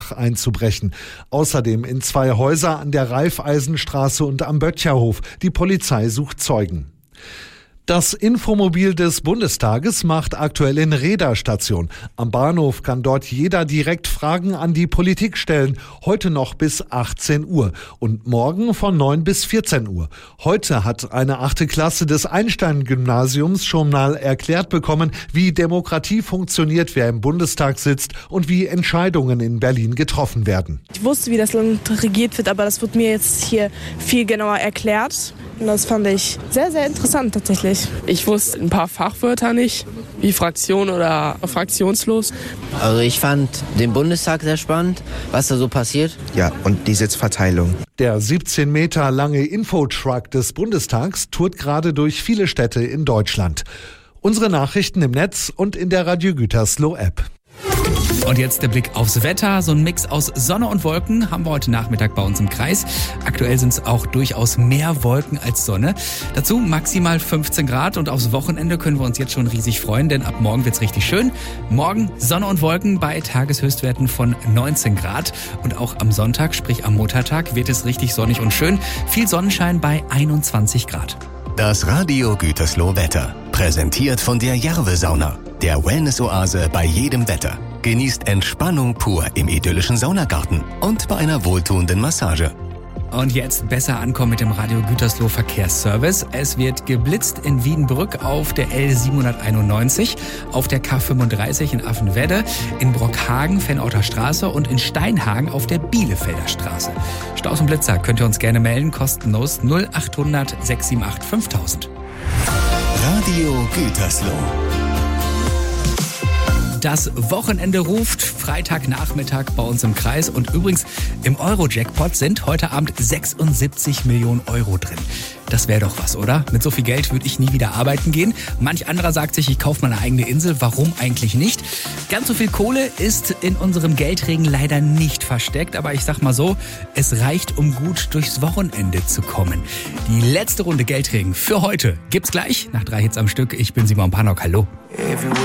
Dach einzubrechen. Außerdem in 2 Häuser an der Raiffeisenstraße und am Böttcherhof. Die Polizei sucht Zeugen. Das Infomobil des Bundestages macht aktuell in Reda Station. Am Bahnhof kann dort jeder direkt Fragen an die Politik stellen. Heute noch bis 18 Uhr und morgen von 9 bis 14 Uhr. Heute hat eine 8. Klasse des Einstein-Gymnasiums schon mal erklärt bekommen, wie Demokratie funktioniert, wer im Bundestag sitzt und wie Entscheidungen in Berlin getroffen werden. Ich wusste, wie das Land regiert wird, aber das wird mir jetzt hier viel genauer erklärt. Und das fand ich sehr, sehr interessant tatsächlich. Ich wusste ein paar Fachwörter nicht, wie Fraktion oder fraktionslos. Also ich fand den Bundestag sehr spannend, was da so passiert. Ja, und die Sitzverteilung. Der 17 Meter lange Infotruck des Bundestags tourt gerade durch viele Städte in Deutschland. Unsere Nachrichten im Netz und in der Radio Gütersloh App. Und jetzt der Blick aufs Wetter. So ein Mix aus Sonne und Wolken haben wir heute Nachmittag bei uns im Kreis. Aktuell sind es auch durchaus mehr Wolken als Sonne. Dazu maximal 15 Grad und aufs Wochenende können wir uns jetzt schon riesig freuen, denn ab morgen wird's richtig schön. Morgen Sonne und Wolken bei Tageshöchstwerten von 19 Grad. Und auch am Sonntag, sprich am Muttertag, wird es richtig sonnig und schön. Viel Sonnenschein bei 21 Grad. Das Radio Gütersloh Wetter. Präsentiert von der Jarve-Sauna. Der Wellness-Oase bei jedem Wetter. Genießt Entspannung pur im idyllischen Saunagarten und bei einer wohltuenden Massage. Und jetzt besser ankommen mit dem Radio Gütersloh Verkehrsservice. Es wird geblitzt in Wiedenbrück auf der L791, auf der K35 in Affenwedde, in Brockhagen, Venauter Straße und in Steinhagen auf der Bielefelder Straße. Staus und Blitzer könnt ihr uns gerne melden, kostenlos 0800 678 5000. Radio Gütersloh. Das Wochenende ruft, Freitagnachmittag bei uns im Kreis. Und übrigens, im Euro-Jackpot sind heute Abend 76 Millionen Euro drin. Das wäre doch was, oder? Mit so viel Geld würde ich nie wieder arbeiten gehen. Manch anderer sagt sich, ich kaufe meine eigene Insel. Warum eigentlich nicht? Ganz so viel Kohle ist in unserem Geldregen leider nicht versteckt. Aber ich sag mal so, es reicht, um gut durchs Wochenende zu kommen. Die letzte Runde Geldregen für heute gibt's gleich nach 3 Hits am Stück. Ich bin Simon Panok. Hallo.